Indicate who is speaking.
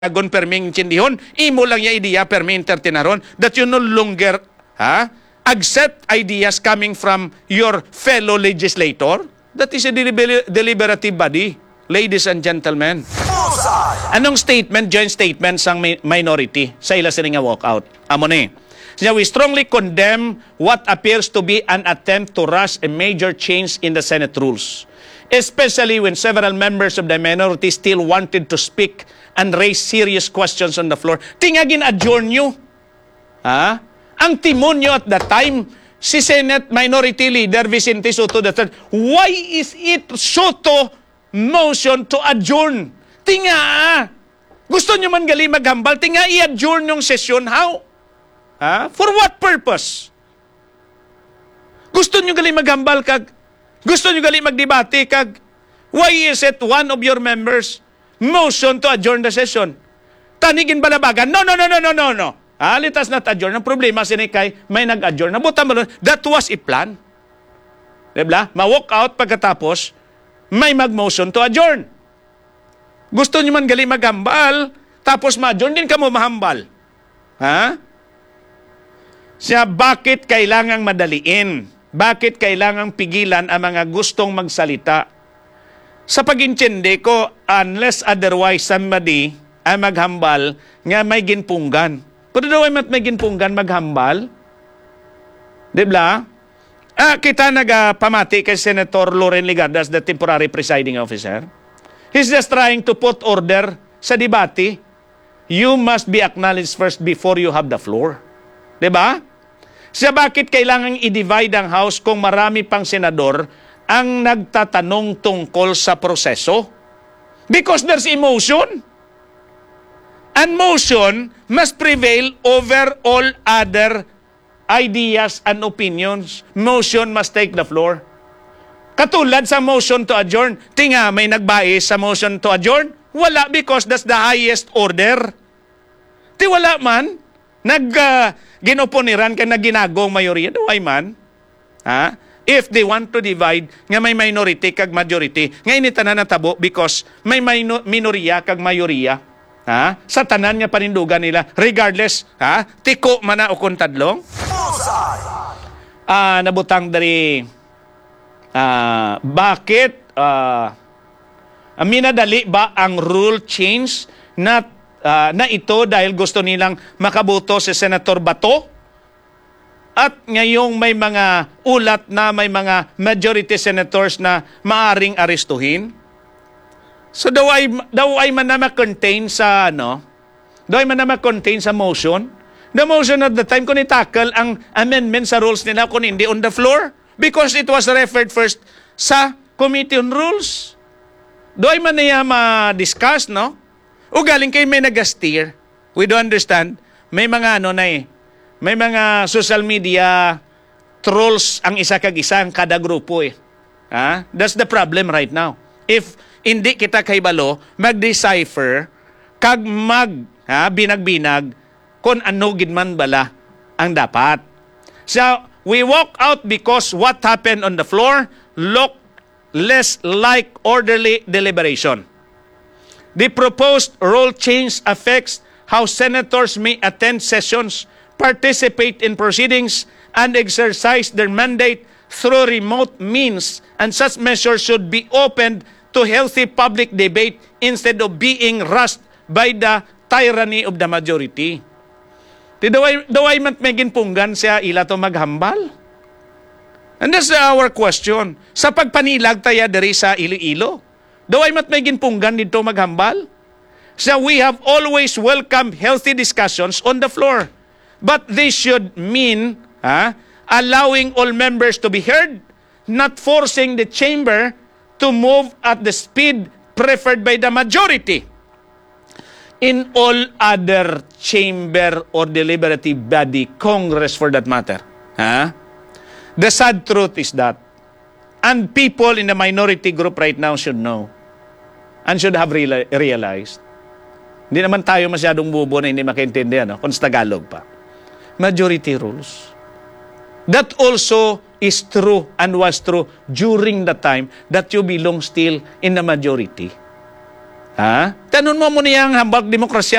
Speaker 1: agon perming intindihon, imo lang ya idea perming entertaineron that you no longer accept ideas coming from your fellow legislator. That is a deliberative body, ladies and gentlemen. Anong statement, joint statement sang minority sa ila sining nga walkout? Amo ni. We strongly condemn what appears to be an attempt to rush a major change in the Senate rules, especially when several members of the minority still wanted to speak and raise serious questions on the floor. Tingagin adjourn nyo. Ang timon nyo at that time, si Senate Minority Leader Vicente Soto III, why is it Soto motion to adjourn? Tinga, gusto nyo man gali maghambal, tinga i-adjourn yung session, how? For what purpose? Gusto nyo gali maghambal kag, gusto nyo gali magdebate kag, why is it one of your members motion to adjourn the session? Tanigin balabagan, no. Let us not adjourn. Ang problema, sinikay, may nag-adjourn. Nabutan mo, that was a plan. Diba? Ma-walk out pagkatapos, may mag-motion to adjourn. Gusto nyo man gali maghambal, tapos ma-adjourn din ka mo mahambal. Siya, bakit kailangang madaliin? Bakit kailangang pigilan ang mga gustong magsalita? Sa pag-intindi ko, unless otherwise somebody ay maghambal nga may ginpunggan. Pero daw ay may ginpunggan maghambal. Diba? Kita nagpamati kay Senator Loren Legardas, the temporary presiding officer. He's just trying to put order sa debate. You must be acknowledged first before you have the floor. Diba? Siya, bakit kailangang i-divide ang House kung marami pang senador ang nagtatanong tungkol sa proseso? Because there's emotion. And motion must prevail over all other ideas and opinions. Motion must take the floor. Katulad sa motion to adjourn, tinga may nagbae sa motion to adjourn? Wala, because that's the highest order. Ti wala man, ginoponiran ka na ginagong mayorya, daway man. If they want to divide, nga may minority kag majority, nga initanan na tabo because may minorya kag mayorya. Sa tanan nga panindugan nila, regardless, tiko man na o kontadlong. Nabutang dari, bakit minadali ba ang rule change na ito dahil gusto nilang makaboto si Senator Bato? At ngayong may mga ulat na may mga majority senators na maaring arestuhin. So daw ay man na ma-contain sa daw ay man na ma-contain sa motion. The motion at the time kung itakal ang amendment sa rules nila kung hindi on the floor because it was referred first sa Committee on Rules. Daw ay man niya ma-discuss, no? O galing kayo may nag-steer. We do understand. May mga may mga social media trolls ang isa kag isa ang kada grupo eh. That's the problem right now. If hindi kita kaibalo mag-decipher kag binag-binag kung ano gidman bala ang dapat. So, we walk out because what happened on the floor look less like orderly deliberation. The proposed rule change affects how senators may attend sessions, participate in proceedings, and exercise their mandate through remote means, and such measures should be opened to healthy public debate instead of being rushed by the tyranny of the majority. Daway mat may ginpunggan siya ila to maghambal? And that's our question. Sa pagpanilag taya diri sa Iloilo, daway mat may ginpunggan dito maghambal? So we have always welcomed healthy discussions on the floor. But this should mean allowing all members to be heard, not forcing the chamber to move at the speed preferred by the majority. In all other chamber or deliberative body, Congress for that matter, the sad truth is that, and people in the minority group right now should know, and should have realized, hindi naman tayo masyadong bubo na hindi makaintindihan, kung sa Tagalog pa. Majority rules. That also is true and was true during the time that you belong still in the majority. Ha? Tanun mo niyang hambag demokrasya.